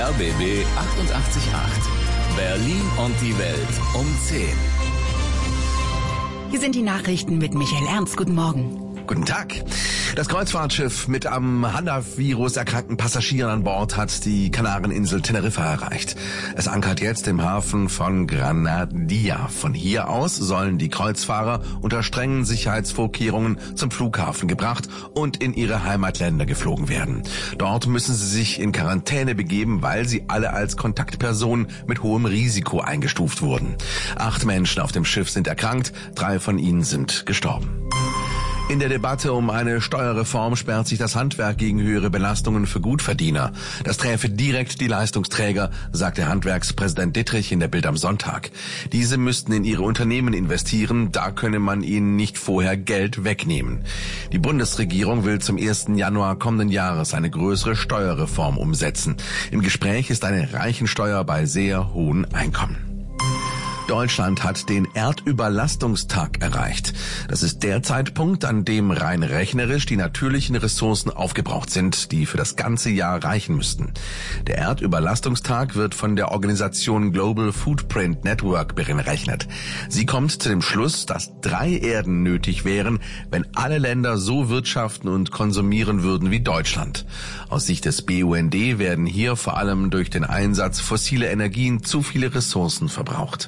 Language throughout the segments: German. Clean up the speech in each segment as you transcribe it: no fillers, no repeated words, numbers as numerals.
RBB 88.8. Berlin und die Welt um 10. Hier sind die Nachrichten mit Michael Ernst. Guten Morgen. Guten Tag. Das Kreuzfahrtschiff mit am Handavirus erkrankten Passagieren an Bord hat die Kanareninsel Teneriffa erreicht. Es ankert jetzt im Hafen von Granadilla. Von hier aus sollen die Kreuzfahrer unter strengen Sicherheitsvorkehrungen zum Flughafen gebracht und in ihre Heimatländer geflogen werden. Dort müssen sie sich in Quarantäne begeben, weil sie alle als Kontaktpersonen mit hohem Risiko eingestuft wurden. 8 Menschen auf dem Schiff sind erkrankt, 3 von ihnen sind gestorben. In der Debatte um eine Steuerreform sperrt sich das Handwerk gegen höhere Belastungen für Gutverdiener. Das träfe direkt die Leistungsträger, sagte Handwerkspräsident Dittrich in der Bild am Sonntag. Diese müssten in ihre Unternehmen investieren, da könne man ihnen nicht vorher Geld wegnehmen. Die Bundesregierung will zum 1. Januar kommenden Jahres eine größere Steuerreform umsetzen. Im Gespräch ist eine Reichensteuer bei sehr hohen Einkommen. Deutschland hat den Erdüberlastungstag erreicht. Das ist der Zeitpunkt, an dem rein rechnerisch die natürlichen Ressourcen aufgebraucht sind, die für das ganze Jahr reichen müssten. Der Erdüberlastungstag wird von der Organisation Global Footprint Network berechnet. Sie kommt zu dem Schluss, dass 3 Erden nötig wären, wenn alle Länder so wirtschaften und konsumieren würden wie Deutschland. Aus Sicht des BUND werden hier vor allem durch den Einsatz fossiler Energien zu viele Ressourcen verbraucht.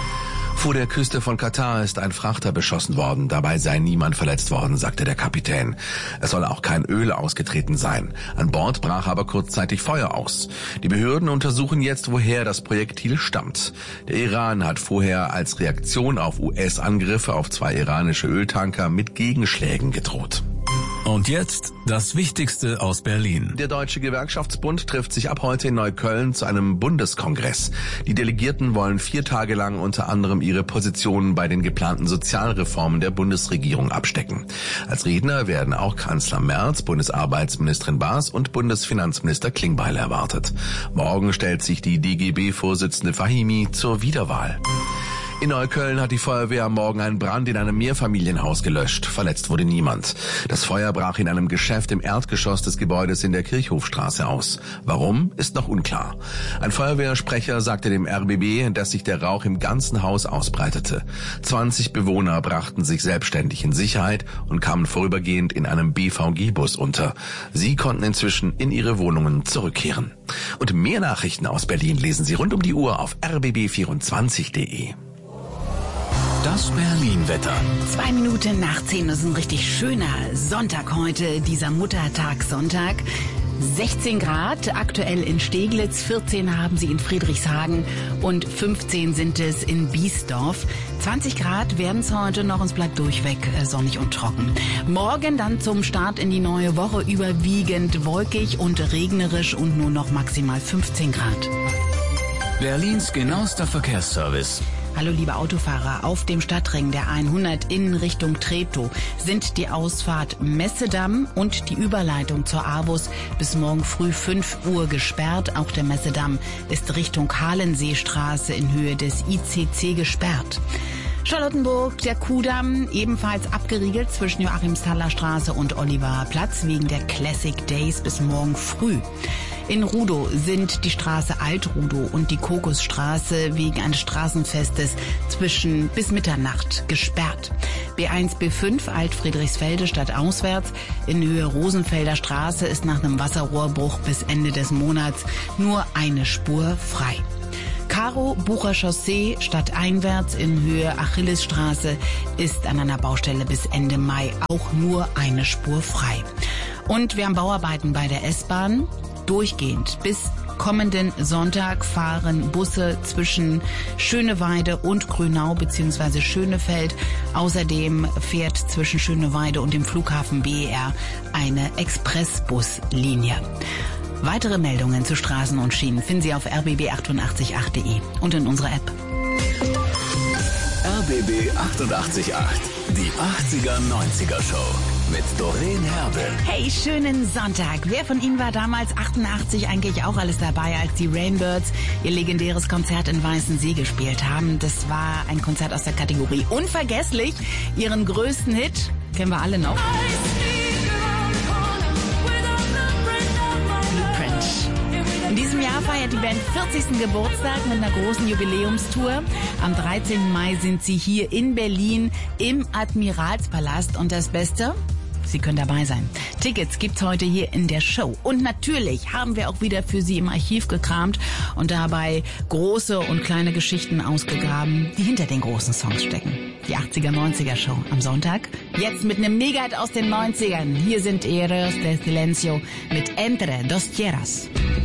Vor der Küste von Katar ist ein Frachter beschossen worden. Dabei sei niemand verletzt worden, sagte der Kapitän. Es soll auch kein Öl ausgetreten sein. An Bord brach aber kurzzeitig Feuer aus. Die Behörden untersuchen jetzt, woher das Projektil stammt. Der Iran hat vorher als Reaktion auf US-Angriffe auf 2 iranische Öltanker mit Gegenschlägen gedroht. Und jetzt das Wichtigste aus Berlin. Der Deutsche Gewerkschaftsbund trifft sich ab heute in Neukölln zu einem Bundeskongress. Die Delegierten wollen 4 Tage lang unter anderem ihre Positionen bei den geplanten Sozialreformen der Bundesregierung abstecken. Als Redner werden auch Kanzler Merz, Bundesarbeitsministerin Baas und Bundesfinanzminister Klingbeil erwartet. Morgen stellt sich die DGB-Vorsitzende Fahimi zur Wiederwahl. In Neukölln hat die Feuerwehr am Morgen einen Brand in einem Mehrfamilienhaus gelöscht. Verletzt wurde niemand. Das Feuer brach in einem Geschäft im Erdgeschoss des Gebäudes in der Kirchhofstraße aus. Warum, ist noch unklar. Ein Feuerwehrsprecher sagte dem RBB, dass sich der Rauch im ganzen Haus ausbreitete. 20 Bewohner brachten sich selbstständig in Sicherheit und kamen vorübergehend in einem BVG-Bus unter. Sie konnten inzwischen in ihre Wohnungen zurückkehren. Und mehr Nachrichten aus Berlin lesen Sie rund um die Uhr auf rbb24.de. Das Berlin-Wetter. 2 Minuten nach 10, das ist ein richtig schöner Sonntag heute, dieser Muttertagssonntag. 16 Grad, aktuell in Steglitz, 14 haben sie in Friedrichshagen und 15 sind es in Biesdorf. 20 Grad werden es heute noch, und es bleibt durchweg sonnig und trocken. Morgen dann zum Start in die neue Woche überwiegend wolkig und regnerisch und nur noch maximal 15 Grad. Berlins genauester Verkehrsservice. Hallo liebe Autofahrer, auf dem Stadtring der 100 in Richtung Treptow sind die Ausfahrt Messedamm und die Überleitung zur Avus bis morgen früh 5 Uhr gesperrt. Auch der Messedamm ist Richtung Halenseestraße in Höhe des ICC gesperrt. Charlottenburg, der Kudamm, ebenfalls abgeriegelt zwischen Joachimsthaler Straße und Oliver Platz wegen der Classic Days bis morgen früh. In Rudow sind die Straße Alt-Rudow und die Kokosstraße wegen eines Straßenfestes bis Mitternacht gesperrt. B1, B5 Alt-Friedrichsfelde stadtauswärts in Höhe Rosenfelder Straße ist nach einem Wasserrohrbruch bis Ende des Monats nur eine Spur frei. Karo-Bucher Chaussee stadteinwärts in Höhe Achillesstraße ist an einer Baustelle bis Ende Mai auch nur eine Spur frei. Und wir haben Bauarbeiten bei der S-Bahn. Durchgehend bis kommenden Sonntag fahren Busse zwischen Schöneweide und Grünau bzw. Schönefeld. Außerdem fährt zwischen Schöneweide und dem Flughafen BER eine Expressbuslinie. Weitere Meldungen zu Straßen und Schienen finden Sie auf rbb888.de und in unserer App. RBB 88.8, die 80er-90er Show mit Doreen Herbe. Hey, schönen Sonntag. Wer von Ihnen war damals 88 eigentlich auch alles dabei, als die Rainbirds ihr legendäres Konzert in Weißensee gespielt haben? Das war ein Konzert aus der Kategorie Unvergesslich. Ihren größten Hit kennen wir alle noch. Blueprint. In diesem diesem Jahr feiert die Band 40. Geburtstag mit einer großen Jubiläumstour. Am 13. Mai sind sie hier in Berlin im Admiralspalast. Und das Beste? Sie können dabei sein. Tickets gibt's heute hier in der Show. Und natürlich haben wir auch wieder für Sie im Archiv gekramt und dabei große und kleine Geschichten ausgegraben, die hinter den großen Songs stecken. Die 80er, 90er Show am Sonntag. Jetzt mit einem Mega-Hit aus den 90ern. Hier sind Héroes del Silencio mit Entre dos Tierras.